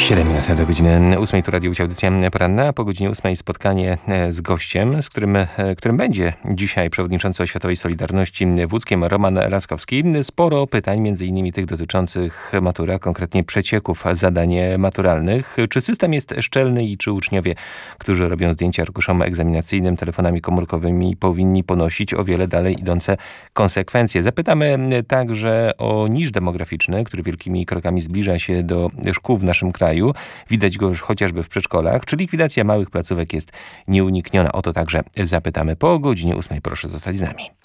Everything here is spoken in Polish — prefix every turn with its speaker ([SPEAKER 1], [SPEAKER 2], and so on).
[SPEAKER 1] 7 minut do godziny 8. Tu Radio Audycja Poranna, a po godzinie 8 spotkanie z gościem, którym będzie dzisiaj przewodniczący Oświatowej Solidarności w Łódzkiem Roman Laskowski. Sporo pytań, między innymi tych dotyczących matury, a konkretnie przecieków zadań maturalnych. Czy system jest szczelny i czy uczniowie, którzy robią zdjęcia arkuszom egzaminacyjnym telefonami komórkowymi, powinni ponosić o wiele dalej idące konsekwencje? Zapytamy także o niż demograficzny, który wielkimi krokami zbliża się do szkół w naszym kraju. Widać go już chociażby w przedszkolach. Czy likwidacja małych placówek jest nieunikniona? O to także zapytamy po godzinie 8. Proszę zostać z nami.